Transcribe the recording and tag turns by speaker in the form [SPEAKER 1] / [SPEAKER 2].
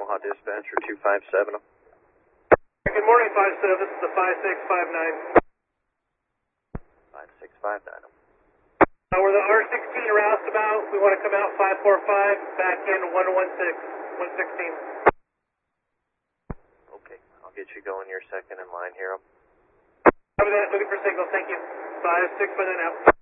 [SPEAKER 1] Omaha Dispatcher 257.
[SPEAKER 2] Good morning, 57. This is the 5659.
[SPEAKER 1] 5659.
[SPEAKER 2] We're the R16 roustabout. We want to come out 545, back in 116.
[SPEAKER 1] Okay, I'll get you going your second in line here.
[SPEAKER 2] Copy that. Looking for signal. Thank you. 5659 out.